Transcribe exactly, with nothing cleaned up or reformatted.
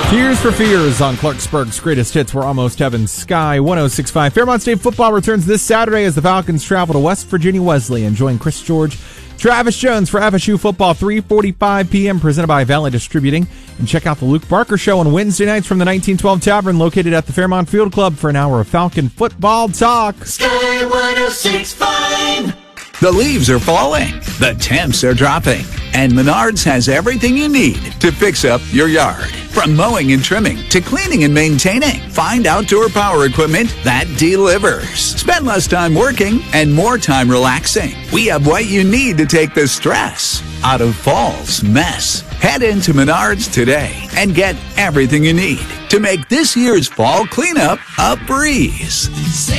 Tears for Fears on Clarksburg's Greatest Hits. We're almost heaven. Sky one oh six point five. Fairmont State football returns this Saturday as the Falcons travel to West Virginia Wesleyan. Join Chris George, Travis Jones for F S U football, three forty-five p.m. presented by Valley Distributing. And check out the Luke Barker Show on Wednesday nights from the nineteen twelve Tavern located at the Fairmont Field Club for an hour of Falcon football talk. Sky one oh six point five. The leaves are falling, the temps are dropping, and Menards has everything you need to fix up your yard. From mowing and trimming to cleaning and maintaining, find outdoor power equipment that delivers. Spend less time working and more time relaxing. We have what you need to take the stress out of fall's mess. Head into Menards today and get everything you need to make this year's fall cleanup a breeze.